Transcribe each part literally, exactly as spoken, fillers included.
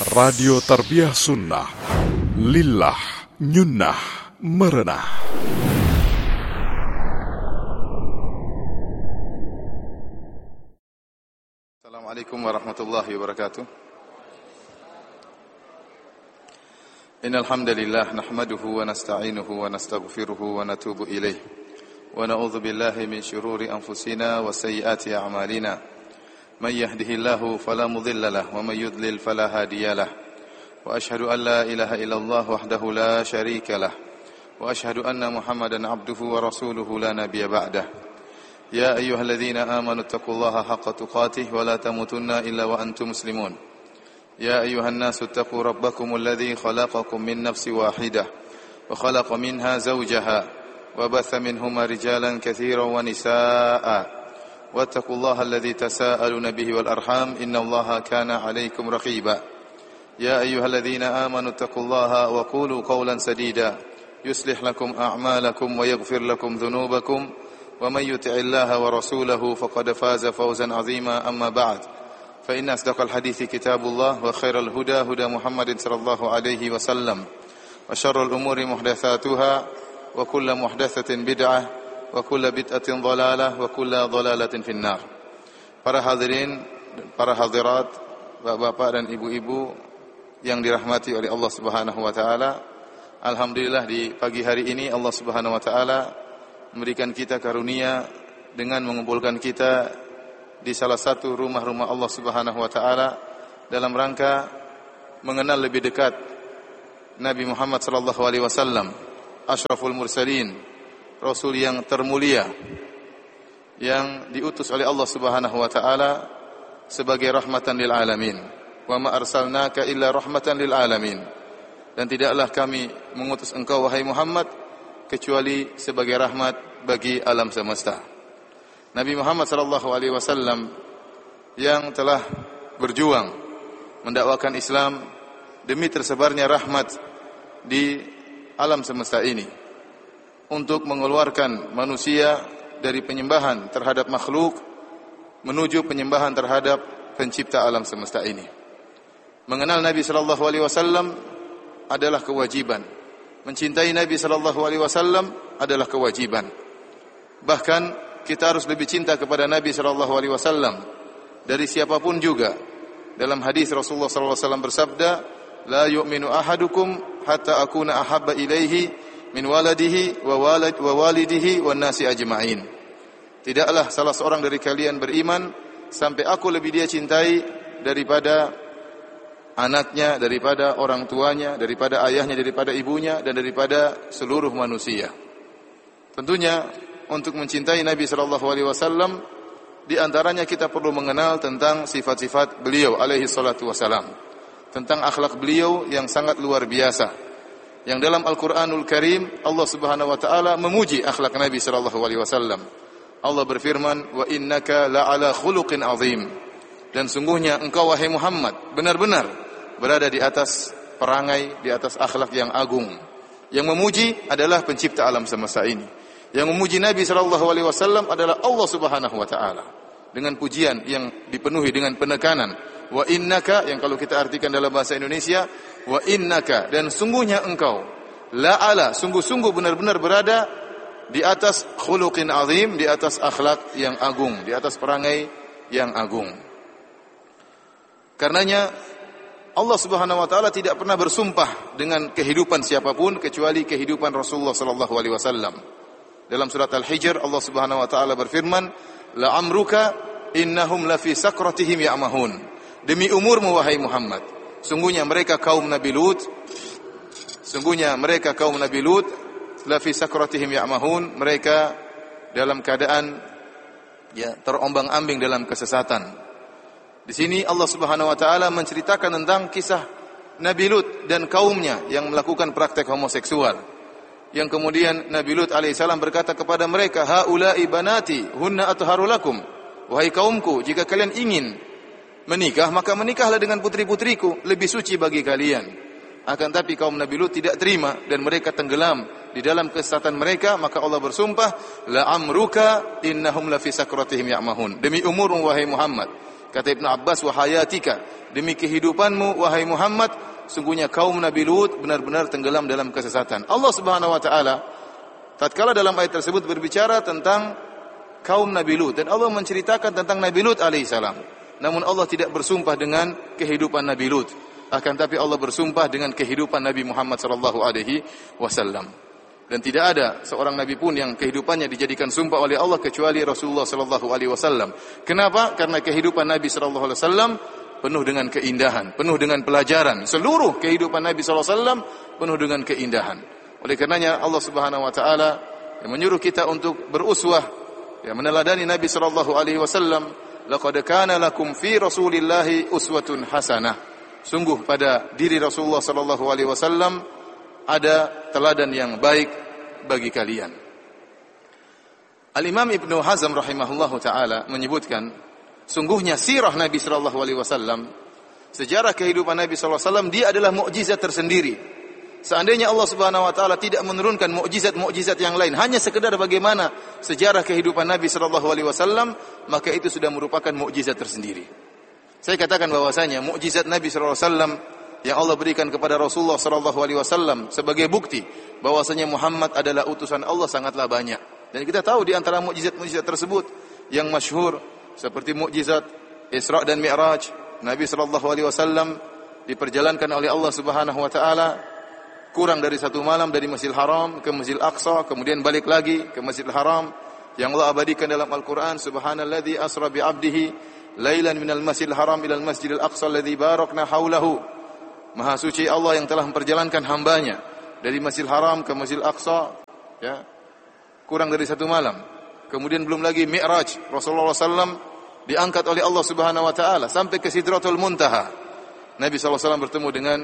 Radio Tarbiyah Sunnah Lillah Nyunnah Merenah. Assalamualaikum warahmatullahi wabarakatuh. Innal hamdalillah nahmaduhu wa nasta'inuhu wa nastaghfiruhu wa natubu ilayh. Wa na'udzu billahi min shururi anfusina wa sayyiati a'malina. من يهده الله فلا مضل له ومن يضلل فلا هادي له وأشهد أن لا إله إلا الله وحده لا شريك له وأشهد أن محمدا عبده ورسوله لا نبي بعده يا أيها الذين آمنوا اتقوا الله حق تقاته ولا تموتن إلا وأنتم مسلمون يا أيها الناس اتقوا ربكم الذي خلقكم من نفس واحدة وخلق منها زوجها وبث منهما رجالا كثيرا ونساء واتقوا الله الذي تساءلون به والأرحام إن الله كان عليكم رقيبا يا أيها الذين آمنوا اتقوا الله وقولوا قولا سديدا يصلح لكم أعمالكم ويغفر لكم ذنوبكم ومن يطع الله ورسوله فقد فاز فوزا عظيما أما بعد فإن أصدق الحديث كتاب الله وخير الهدى هدى محمد صلى الله عليه وسلم وشر الأمور محدثاتها وكل محدثة بدعة wa kullu bid'atin dhalalah wa kullu dhalalatin finnar. Para hadirin, para hadirat, bapak-bapak dan ibu-ibu yang dirahmati oleh Allah Subhanahu wa taala. Alhamdulillah di pagi hari ini Allah Subhanahu wa taala memberikan kita karunia dengan mengumpulkan kita di salah satu rumah-rumah Allah Subhanahu wa taala dalam rangka mengenal lebih dekat Nabi Muhammad sallallahu alaihi wasallam, asyraful mursalin, Rasul yang termulia, yang diutus oleh Allah Subhanahu wa taala sebagai rahmatan lil alamin. Wa ma arsalnaka illa rahmatan lil alamin. Dan tidaklah kami mengutus engkau wahai Muhammad kecuali sebagai rahmat bagi alam semesta. Nabi Muhammad sallallahu alaihi wasallam yang telah berjuang mendakwakan Islam demi tersebarnya rahmat di alam semesta ini, untuk mengeluarkan manusia dari penyembahan terhadap makhluk menuju penyembahan terhadap pencipta alam semesta ini. Mengenal Nabi sallallahu alaihi wasallam adalah kewajiban. Mencintai Nabi sallallahu alaihi wasallam adalah kewajiban. Bahkan kita harus lebih cinta kepada Nabi sallallahu alaihi wasallam dari siapapun juga. Dalam hadis Rasulullah sallallahu alaihi wasallam bersabda, "La yu'minu ahadukum hatta akuna ahabba ilaihi min waladihi wa walid wa walidihi wan nasi ajma'in." Tidaklah salah seorang dari kalian beriman sampai aku lebih dia cintai daripada anaknya, daripada orang tuanya, daripada ayahnya, daripada ibunya, dan daripada seluruh manusia. Tentunya untuk mencintai Nabi sallallahu alaihi wasallam di antaranya kita perlu mengenal tentang sifat-sifat beliau alaihi salatu wasalam, tentang akhlak beliau yang sangat luar biasa. Yang dalam Al-Qur'anul Karim Allah Subhanahu wa taala memuji akhlak Nabi sallallahu alaihi wasallam. Allah berfirman, "Wa innaka la'ala khuluqin 'azim." Dan sungguhnya engkau wahai Muhammad benar-benar berada di atas perangai, di atas akhlak yang agung. Yang memuji adalah pencipta alam semesta ini. Yang memuji Nabi sallallahu alaihi wasallam adalah Allah Subhanahu wa taala. Dengan pujian yang dipenuhi dengan penekanan. Wa innaka, yang kalau kita artikan dalam bahasa Indonesia, wa innaka, dan sungguhnya engkau la'ala, sungguh-sungguh benar-benar berada di atas khuluqin azim, di atas akhlak yang agung, di atas perangai yang agung. Karenanya Allah Subhanahu wa taala tidak pernah bersumpah dengan kehidupan siapapun kecuali kehidupan Rasulullah sallallahu alaihi wasallam. Dalam surat Al-Hijr Allah Subhanahu wa taala berfirman, "La amruka innahum lafi sakratihim ya'mahun." Demi umurmu wahai Muhammad, sungguhnya mereka kaum Nabi Lut, sungguhnya mereka kaum Nabi Lut la fi sakratihim ya'mahun, mereka dalam keadaan ya terombang-ambing dalam kesesatan. Di sini Allah Subhanahu wa taala menceritakan tentang kisah Nabi Lut dan kaumnya yang melakukan praktek homoseksual. Yang kemudian Nabi Lut alaihissalam berkata kepada mereka, "Haula'i banati hunna atharu lakum." Wahai kaumku, jika kalian ingin menikah, maka menikahlah dengan putri-putriku, lebih suci bagi kalian. Akan tapi kaum Nabi Lut tidak terima dan mereka tenggelam di dalam kesesatan mereka, maka Allah bersumpah, la amruka innahum la fi sakratihim ya'mahun. Demi umurmu wahai Muhammad, Kata Ibnu Abbas, wa hayatika, demi kehidupanmu wahai Muhammad, sungguhnya kaum Nabi Lut benar-benar tenggelam dalam kesesatan. Allah Subhanahu wa taala tatkala dalam ayat tersebut berbicara tentang kaum Nabi Lut, dan Allah menceritakan tentang Nabi Lut alaihissalam. Namun Allah tidak bersumpah dengan kehidupan Nabi Lut, akan tapi Allah bersumpah dengan kehidupan Nabi Muhammad sallallahu alaihi wasallam. Dan tidak ada seorang nabi pun yang kehidupannya dijadikan sumpah oleh Allah kecuali Rasulullah sallallahu alaihi wasallam. Kenapa? Karena kehidupan Nabi sallallahu alaihi wasallam penuh dengan keindahan, penuh dengan pelajaran. Seluruh kehidupan Nabi sallallahu alaihi wasallam penuh dengan keindahan. Oleh karenanya Allah Subhanahu wa taala yang menyuruh kita untuk beruswah, ya, meneladani Nabi sallallahu alaihi wasallam. Laqad kana lakum fi Rasulillahi uswatun hasanah. Sungguh pada diri Rasulullah sallallahu alaihi wasallam ada teladan yang baik bagi kalian. Al-Imam Ibnu Hazm rahimahullahu taala menyebutkan, sungguhnya sirah Nabi sallallahu alaihi wasallam, sejarah kehidupan Nabi sallallahu alaihi wasallam, dia adalah mukjizat tersendiri. Seandainya Allah Subhanahu wa taala tidak menurunkan mukjizat-mukjizat yang lain, hanya sekedar bagaimana sejarah kehidupan Nabi sallallahu alaihi wasallam, maka itu sudah merupakan mukjizat tersendiri. Saya katakan bahwasanya mukjizat Nabi sallallahu alaihi wasallam yang Allah berikan kepada Rasulullah sallallahu alaihi wasallam sebagai bukti bahwasanya Muhammad adalah utusan Allah sangatlah banyak. Dan kita tahu di antara mukjizat-mukjizat tersebut yang masyhur seperti mukjizat Isra dan Mi'raj, Nabi sallallahu alaihi wasallam diperjalankan oleh Allah Subhanahu wa taala kurang dari satu malam dari Masjidil Haram ke Masjidil Aqsa, kemudian balik lagi ke Masjidil Haram, yang Allah abadikan dalam Al-Qur'an, subhanalladzi asra bi 'abdihi lailan minal Masjidil Haram ilal Masjidil Aqsa alladzi barakna haulahu. Maha suci Allah yang telah memperjalankan hambanya dari Masjidil Haram ke Masjidil Aqsa, ya, kurang dari satu malam. Kemudian belum lagi Mi'raj, Rasulullah sallallahu alaihi wasallam diangkat oleh Allah Subhanahu wa taala sampai ke Sidratul Muntaha. Nabi sallallahu alaihi wasallam bertemu dengan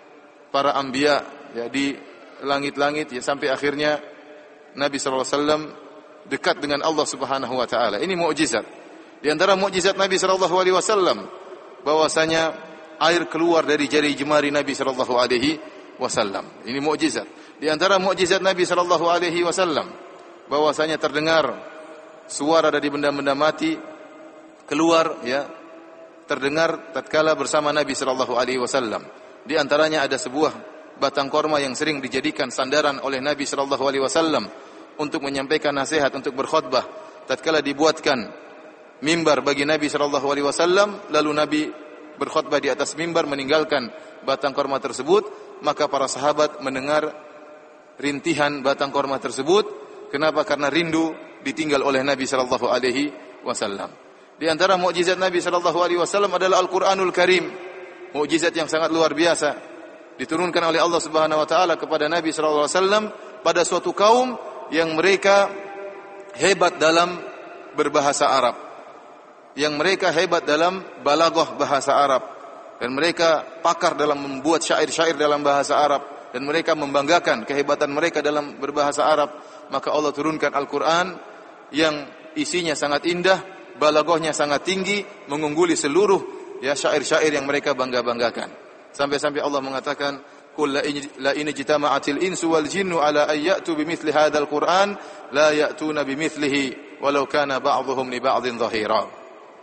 para anbiya, ya, di langit-langit, ya, sampai akhirnya Nabi sallallahu alaihi wasallam dekat dengan Allah Subhanahu wa taala. Ini mukjizat. Di antara mukjizat Nabi sallallahu alaihi wasallam bahwasanya air keluar dari jari jemari Nabi sallallahu alaihi wasallam. Ini mukjizat. Di antara mukjizat Nabi sallallahu alaihi wasallam bahwasanya terdengar suara dari benda-benda mati keluar, ya, terdengar tatkala bersama Nabi sallallahu alaihi wasallam. Di antaranya ada sebuah batang korma yang sering dijadikan sandaran oleh Nabi sallallahu alaihi wasallam untuk menyampaikan nasihat, untuk berkhutbah. Tatkala dibuatkan mimbar bagi Nabi sallallahu alaihi wasallam, lalu Nabi berkhutbah di atas mimbar meninggalkan batang korma tersebut, maka para sahabat mendengar rintihan batang korma tersebut. Kenapa? Karena rindu ditinggal oleh Nabi sallallahu alaihi wasallam. Di antara mukjizat Nabi sallallahu alaihi wasallam adalah Al-Qur'anul Karim. Mukjizat yang sangat luar biasa diturunkan oleh Allah Subhanahu wa taala kepada Nabi sallallahu alaihi wasallam pada suatu kaum yang mereka hebat dalam berbahasa Arab, yang mereka hebat dalam balaghah bahasa Arab, dan mereka pakar dalam membuat syair-syair dalam bahasa Arab, dan mereka membanggakan kehebatan mereka dalam berbahasa Arab. Maka Allah turunkan Al-Qur'an yang isinya sangat indah, balaghahnya sangat tinggi, mengungguli seluruh, ya, syair-syair yang mereka bangga-banggakan. Sampai-sampai Allah mengatakan, qul la in jitama'atil insu wal jinnu ala ay ya'tu bimithli hadzal Qur'an la ya'tuna bimithlihi walau kana ba'dhuhum li ba'dhin dhahira.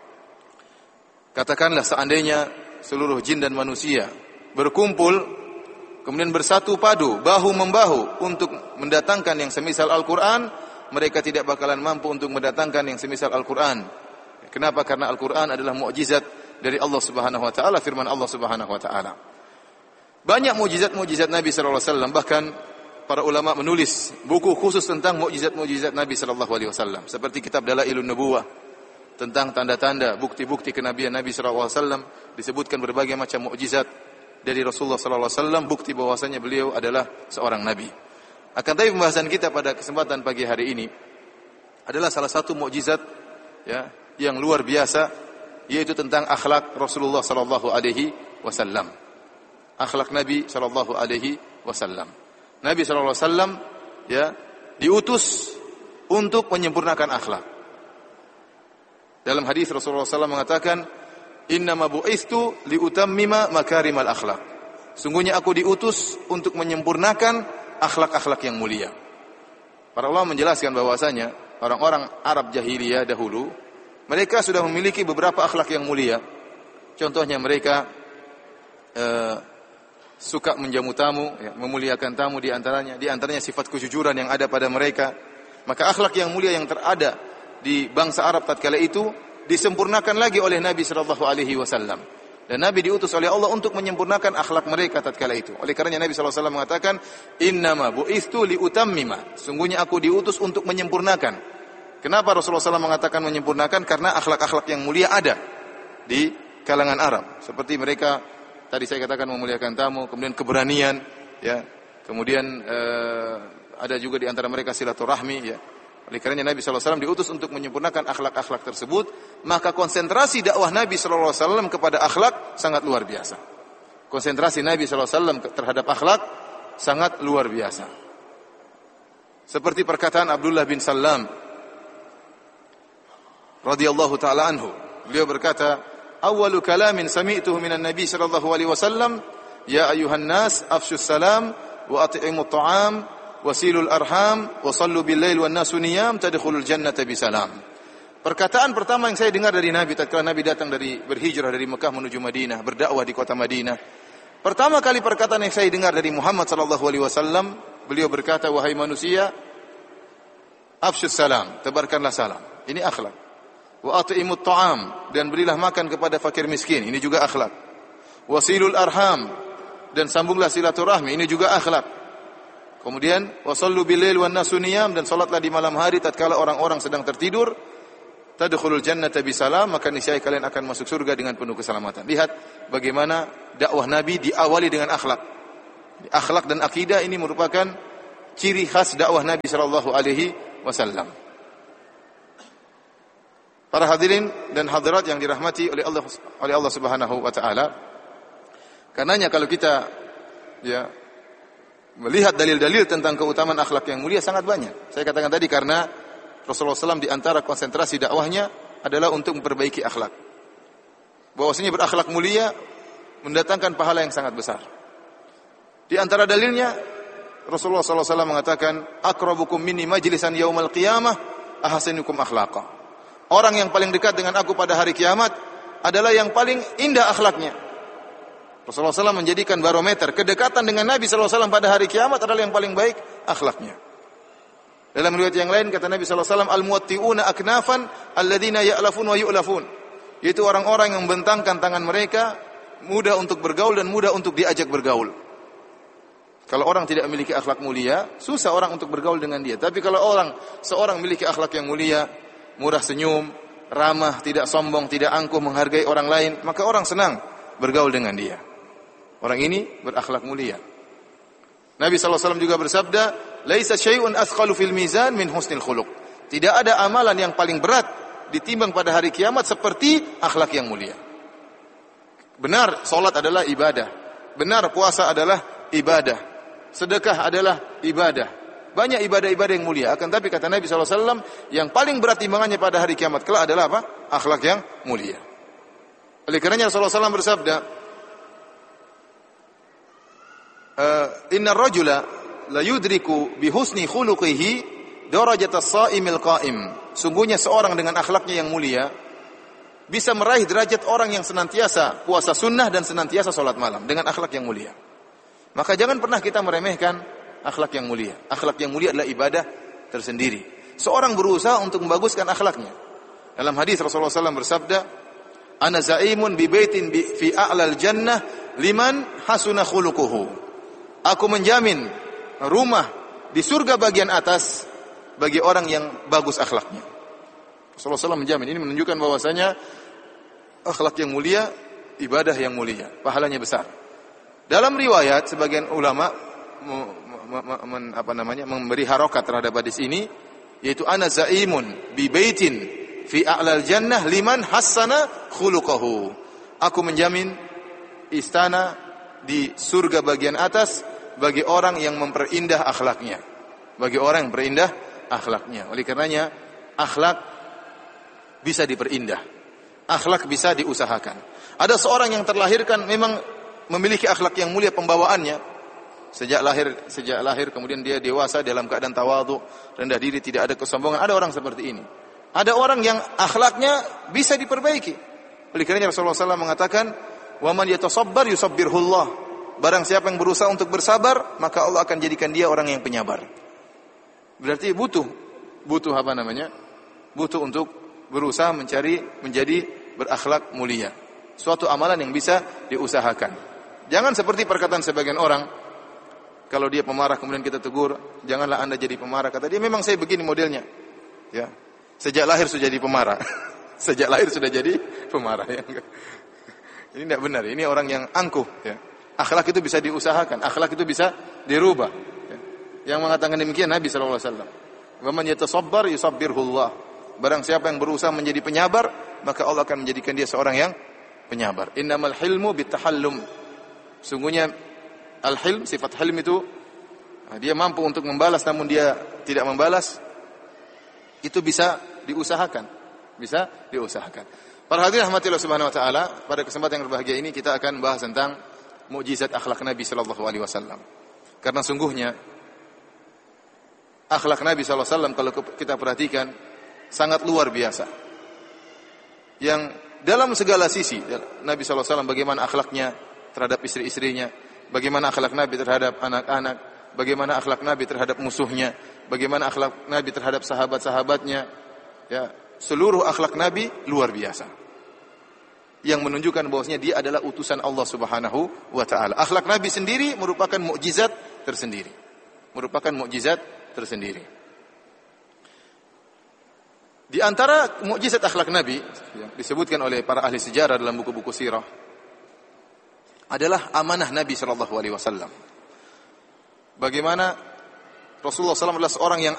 Katakanlah, seandainya seluruh jin dan manusia berkumpul kemudian bersatu padu bahu membahu untuk mendatangkan yang semisal Al-Qur'an, mereka tidak bakalan mampu untuk mendatangkan yang semisal Al-Qur'an. Kenapa? Karena Al-Qur'an adalah mukjizat dari Allah Subhanahu wa taala, firman Allah Subhanahu wa taala. Banyak mukjizat-mukjizat Nabi sallallahu alaihi wasallam, bahkan para ulama menulis buku khusus tentang mukjizat-mukjizat Nabi sallallahu alaihi wasallam, seperti kitab Dalailun Nubuwah, tentang tanda-tanda, bukti-bukti kenabian Nabi sallallahu alaihi wasallam, disebutkan berbagai macam mukjizat dari Rasulullah sallallahu alaihi wasallam, bukti bahwasanya beliau adalah seorang nabi. Akan tapi pembahasan kita pada kesempatan pagi hari ini adalah salah satu mukjizat, ya, yang luar biasa, yaitu tentang akhlak Rasulullah sallallahu alaihi wasallam. Akhlak Nabi sallallahu alaihi wasallam. Nabi sallallahu alaihi wasallam, ya, diutus untuk menyempurnakan akhlak. Dalam hadis Rasulullah sallallahu alaihi wasallam mengatakan, "Innama bu'istu liutammima makarimal akhlak." Sungguhnya aku diutus untuk menyempurnakan akhlak-akhlak yang mulia. Para ulama menjelaskan bahwasanya orang-orang Arab jahiliyah dahulu Mereka sudah memiliki beberapa akhlak yang mulia. Contohnya mereka uh, suka menjamu tamu, ya, memuliakan tamu di antaranya, di antaranya sifat kejujuran yang ada pada mereka. Maka akhlak yang mulia yang terada di bangsa Arab tatkala itu disempurnakan lagi oleh Nabi sallallahu alaihi wasallam. Dan Nabi diutus oleh Allah untuk menyempurnakan akhlak mereka tatkala itu. Oleh karenanya Nabi sallallahu alaihi wasallam mengatakan, "Innama bu'itstu liutammima." Sungguhnya aku diutus untuk menyempurnakan. Kenapa Rasulullah sallallahu alaihi wasallam mengatakan menyempurnakan? Karena akhlak-akhlak yang mulia ada di kalangan Arab. Seperti mereka tadi saya katakan memuliakan tamu, kemudian keberanian, ya. Kemudian eh, ada juga di antara mereka silaturahmi, ya. Oleh karenanya Nabi sallallahu alaihi wasallam diutus untuk menyempurnakan akhlak-akhlak tersebut, maka konsentrasi dakwah Nabi sallallahu alaihi wasallam kepada akhlak sangat luar biasa. Konsentrasi Nabi sallallahu alaihi wasallam terhadap akhlak sangat luar biasa. Seperti perkataan Abdullah bin Salam radhiyallahu taala anhu. Beliau berkata, "Awwalu kalamin sami'tuhu minan Nabi sallallahu alaihi wasallam, ya ayyuhan nas afshus salam wa at'imut ta'am wasilul arham wa sallu bil lail wan nasu niyam tadkhulul jannata bisalam." Perkataan pertama yang saya dengar dari Nabi tatkala Nabi datang dari berhijrah dari Mekah menuju Madinah, berdakwah di kota Madinah. Pertama kali perkataan yang saya dengar dari Muhammad sallallahu alaihi wasallam, beliau berkata, "Wahai manusia, afshus salam, tebarkanlah salam." Ini akhlak. Wa at'imut ta'am, dan berilah makan kepada fakir miskin. Ini juga akhlak. Wasilul arham, dan sambunglah silaturahmi. Ini juga akhlak. Kemudian wasallu bilail wan nasu niyam, dan salatlah di malam hari tatkala orang-orang sedang tertidur. Tadkhulul jannata bisalam, maka niscaya kalian akan masuk surga dengan penuh keselamatan. Lihat bagaimana dakwah Nabi diawali dengan akhlak. Akhlak dan akidah ini merupakan ciri khas dakwah Nabi sallallahu alaihi wasallam. Para hadirin dan hadirat yang dirahmati oleh Allah oleh Allah Subhanahu wa taala. Karenanya kalau kita ya melihat dalil-dalil tentang keutamaan akhlak yang mulia sangat banyak. Saya katakan tadi karena Rasulullah shallallahu alaihi wasallam di antara konsentrasi dakwahnya adalah untuk memperbaiki akhlak. Bahwasanya berakhlak mulia mendatangkan pahala yang sangat besar. Di antara dalilnya Rasulullah shallallahu alaihi wasallam mengatakan, "Aqrabukum minni majlisan yaumal qiyamah ahsanukum akhlaqa." Orang yang paling dekat dengan aku pada hari kiamat adalah yang paling indah akhlaknya. Rasulullah shallallahu alaihi wasallam menjadikan barometer kedekatan dengan Nabi shallallahu alaihi wasallam pada hari kiamat adalah yang paling baik akhlaknya. Dalam riwayat yang lain kata Nabi shallallahu alaihi wasallam, "Al-muwatti'una aknafan alladzina ya'lafun wa yu'lafun." Yaitu orang-orang yang membentangkan tangan mereka, mudah untuk bergaul dan mudah untuk diajak bergaul. Kalau orang tidak memiliki akhlak mulia, susah orang untuk bergaul dengan dia. Tapi kalau orang seorang memiliki akhlak yang mulia, murah senyum, ramah, tidak sombong, tidak angkuh, menghargai orang lain, maka orang senang bergaul dengan dia. Orang ini berakhlak mulia. Nabi sallallahu alaihi wasallam juga bersabda, "Laisa syai'un athqalu fil mizan min husnil khuluq." Tidak ada amalan yang paling berat ditimbang pada hari kiamat seperti akhlak yang mulia. Benar, salat adalah ibadah. Benar, puasa adalah ibadah. Sedekah adalah ibadah. Banyak ibadah-ibadah yang mulia. Akan tapi kata Nabi sallallahu alaihi wasallam, yang paling berat timbangannya pada hari kiamat kelak adalah apa? Akhlak yang mulia. Oleh karenanya Rasulullah sallallahu alaihi wasallam bersabda, "Inna ar-rajula la yudriku bi husni khuluqihi darajatas shaimil qa'im." Sungguhnya seorang dengan akhlaknya yang mulia bisa meraih derajat orang yang senantiasa puasa sunnah dan senantiasa salat malam dengan akhlak yang mulia. Maka jangan pernah kita meremehkan akhlak yang mulia. Akhlak yang mulia adalah ibadah tersendiri. Seorang berusaha untuk membaguskan akhlaknya. Dalam hadis Rasulullah sallallahu alaihi wasallam bersabda, "Ana za'imun bi baitin fi a'lal jannah liman hasuna khuluquhu." Aku menjamin rumah di surga bagian atas bagi orang yang bagus akhlaknya. Rasulullah sallallahu alaihi wasallam menjamin. Ini menunjukkan bahwasanya akhlak yang mulia, ibadah yang mulia, pahalanya besar. Dalam riwayat sebagian ulama men, apa namanya memberi harokat terhadap hadis ini, yaitu ana zaimun bi baitin fi a'lal jannah liman hassana khuluquhu. Aku menjamin istana di surga bagian atas bagi orang yang memperindah akhlaknya. Bagi orang yang memperindah akhlaknya. Oleh karenanya akhlak bisa diperindah. Akhlak bisa diusahakan. Ada seorang yang terlahirkan memang memiliki akhlak yang mulia pembawaannya. Sejak lahir, sejak lahir kemudian dia dewasa dalam keadaan tawadhu, rendah diri, tidak ada kesombongan. Ada orang seperti ini. Ada orang yang akhlaknya bisa diperbaiki. Oleh karenanya Rasulullah shallallahu alaihi wasallam mengatakan, "Wa man yatasabbar yusabbirhullah." Barang siapa yang berusaha untuk bersabar, maka Allah akan jadikan dia orang yang penyabar. Berarti butuh butuh apa namanya? Butuh untuk berusaha mencari menjadi berakhlak mulia. Suatu amalan yang bisa diusahakan. Jangan seperti perkataan sebagian orang, kalau dia pemarah kemudian kita tegur, "Janganlah Anda jadi pemarah." Kata dia, "Memang saya begini modelnya." Ya. Sejak lahir sudah jadi pemarah. Sejak lahir sudah jadi pemarah ya. Ini tidak benar. Ini orang yang angkuh ya. Akhlak itu bisa diusahakan, akhlak itu bisa dirubah. Ya. Yang mengatakan demikian Nabi sallallahu alaihi wasallam. "Wa man yatasabbar yusabbirhullah." Barang siapa yang berusaha menjadi penyabar, maka Allah akan menjadikan dia seorang yang penyabar. Innamal hilmu bitahallum. Sungguhnya al-hilm, sifat hilm itu dia mampu untuk membalas namun dia tidak membalas. Itu bisa diusahakan, bisa diusahakan. Para hadirin rahmatillah subhanahu wa taala, pada kesempatan yang berbahagia ini kita akan bahas tentang mukjizat akhlak Nabi sallallahu alaihi wasallam. Karena sungguhnya akhlak Nabi sallallahu alaihi wasallam kalau kita perhatikan sangat luar biasa. Yang dalam segala sisi Nabi sallallahu alaihi wasallam bagaimana akhlaknya terhadap istri-istrinya, bagaimana akhlak Nabi terhadap anak-anak, bagaimana akhlak Nabi terhadap musuhnya, bagaimana akhlak Nabi terhadap sahabat-sahabatnya, ya, seluruh akhlak Nabi luar biasa. Yang menunjukkan bahwasanya dia adalah utusan Allah Subhanahu wa taala. Akhlak Nabi sendiri merupakan mukjizat tersendiri. Merupakan mukjizat tersendiri. Di antara mukjizat akhlak Nabi yang disebutkan oleh para ahli sejarah dalam buku-buku sirah adalah amanah Nabi sallallahu alaihi wasallam. Bagaimana Rasulullah sallallahu alaihi wasallam adalah seorang yang